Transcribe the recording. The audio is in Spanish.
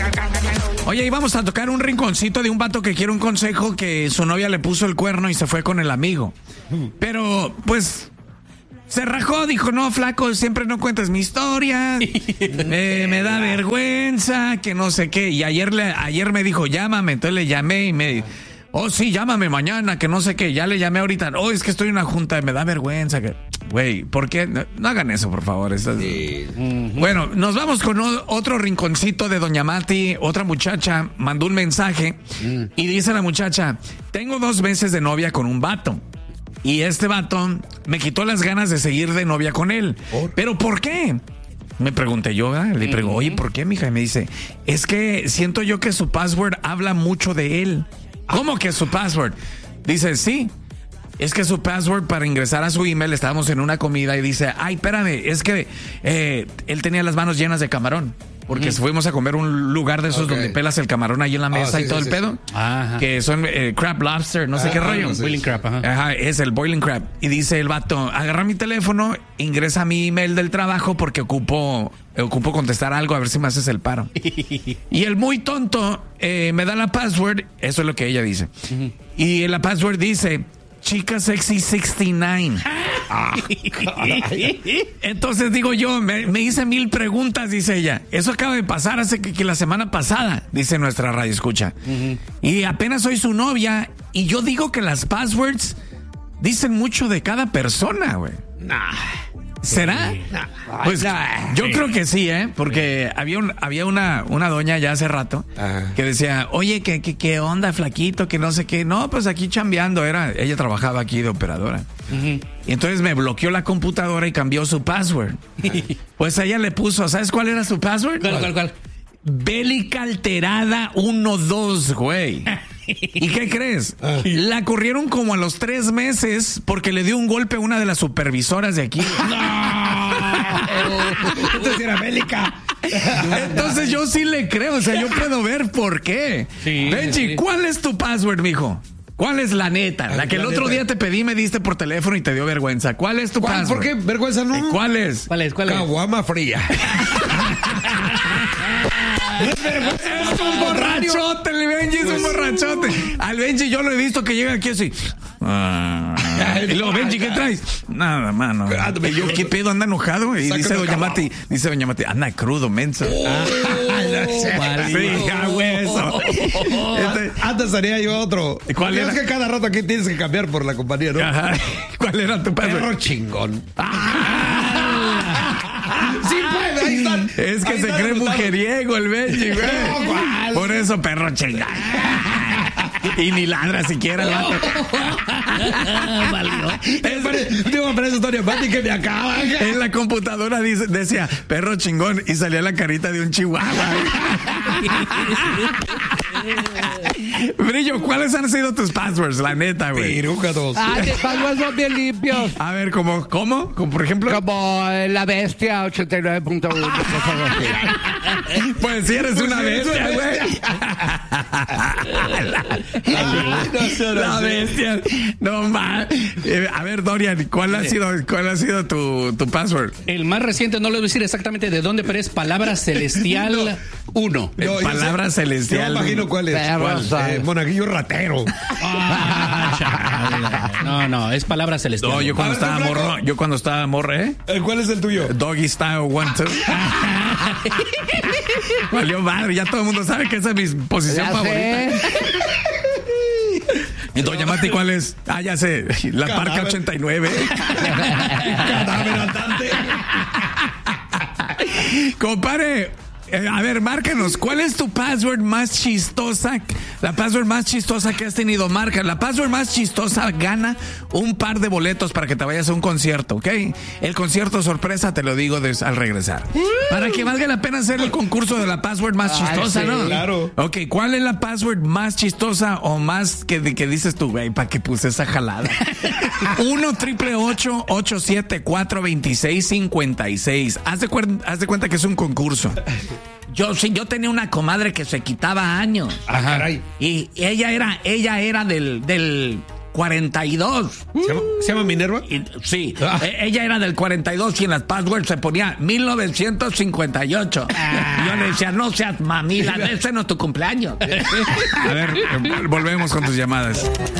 Oye, íbamos a tocar un rinconcito de un vato que quiere un consejo, que su novia le puso el cuerno y se fue con el amigo. Pero, pues, se rajó, dijo, no, flaco, siempre no cuentas mi historia, me da vergüenza, que no sé qué. Y ayer me dijo, llámame, entonces le llamé y me... Oh, sí, llámame mañana, que no sé qué. Ya le llamé ahorita. Oh, es que estoy en una junta, me da vergüenza. Güey, ¿por qué? No hagan eso, por favor. Sí. Bueno, nos vamos con otro rinconcito de Doña Mati. Otra muchacha mandó un mensaje y dice la muchacha, tengo 2 meses de novia con un vato. Y este vato me quitó las ganas de seguir de novia con él. ¿Pero por qué? Me pregunté yo, ¿verdad? Le pregunto, oye, ¿por qué, mija? Y me dice, es que siento yo que su password habla mucho de él. ¿Cómo que su password? Dice, sí, es que su password para ingresar a su email, estábamos en una comida y dice, ay, espérame, es que él tenía las manos llenas de camarón. Porque fuimos a comer un lugar de esos donde pelas el camarón ahí en la mesa y todo el pedo. Ajá. Que son crab lobster, no sé qué rollo. Boiling crab, ajá, es el boiling crab. Y dice el vato, agarra mi teléfono, ingresa a mi email del trabajo porque ocupo contestar algo, a ver si me haces el paro. Y el muy tonto me da la password, eso es lo que ella dice. Y la password dice, Chica Sexy 69. Entonces digo yo, me hice 1000 preguntas, dice ella. Eso acaba de pasar hace que la semana pasada, dice nuestra radio escucha. Y apenas soy su novia y yo digo que las passwords dicen mucho de cada persona, güey. ¿Será? Pues yo creo que sí, porque había una doña ya hace rato que decía, oye, ¿qué onda, flaquito? Que no sé qué. No, pues aquí chambeando, ella trabajaba aquí de operadora. Y entonces me bloqueó la computadora y cambió su password. Pues ella le puso, ¿sabes cuál era su password? ¿Cuál? Bélica alterada 12, güey. ¿Y qué crees? La corrieron como a los 3 meses porque le dio un golpe a una de las supervisoras de aquí. Entonces era bélica. Entonces yo sí le creo, o sea, yo puedo ver por qué. Sí, Benji, ¿cuál es tu password, mijo? ¿Cuál es la neta? La que el otro día te pedí, me diste por teléfono y te dio vergüenza. ¿Cuál es tu password? ¿Por qué? ¿Vergüenza no? ¿Cuál es? Caguama fría. Es un borrachote, el Benji es un borrachote. Al Benji yo lo he visto que llega aquí así. Y luego, Benji, ¿qué traes? Nada, mano. Y yo, ¿qué pedo? Anda enojado. Y dice Doña Mati, anda crudo, menso. Sí, hueso. Antes haría yo otro. ¿Cuál era? Es que cada rato aquí tienes que cambiar por la compañía, ¿no? Ajá. ¿Cuál era tu password? Perro chingón. Sí, pues, ahí están. Es que se cree mujeriego el Benji, güey. No, por eso, perro chingón. Y ni ladra siquiera el vato. Digo, para esa historia, Mati, que me acaba. En la computadora decía, perro chingón, y salía la carita de un chihuahua. Brillo, ¿cuáles han sido tus passwords? La neta, güey. Piruca 2. Mis passwords son bien limpios. A ver, ¿cómo? ¿Como por ejemplo? Como la bestia 89.1. Pues si eres una bestia, güey. La bestia. No más. A ver, Dorian, ¿cuál ha sido tu password? El más reciente, no le voy a decir exactamente de dónde, pero es Palabra Celestial 1. Palabra Celestial. Yo imagino cuál es. Monaguillo ratero. No, es Palabra Celestial. No, yo cuando estaba morro, ¿Cuál es el tuyo? Doggy Style 1, 2. Valió madre, ya todo el mundo sabe que esa es mi posición favorita. Y Doña Mati, ¿cuál es? Ya sé, la Parca 89. Cadáver andante. Compare. A ver, márcanos, ¿cuál es tu password más chistosa? La password más chistosa que has tenido, marca. La password más chistosa gana un par de boletos para que te vayas a un concierto, ¿ok? El concierto sorpresa te lo digo al regresar. Para que valga la pena hacer el concurso de la password más chistosa, sí, ¿no? Claro. Ok, ¿cuál es la password más chistosa o más que dices tú, güey, para que puse esa jalada? 1-888-874-2656. Haz de cuenta que es un concurso. Yo tenía una comadre que se quitaba años. Caray. Y ella era del 42. ¿Se llama Minerva? Sí, ella era del 42 y en las passwords se ponía 1958. Y yo le decía, no seas mamila, ese no es tu cumpleaños. A ver, volvemos con tus llamadas.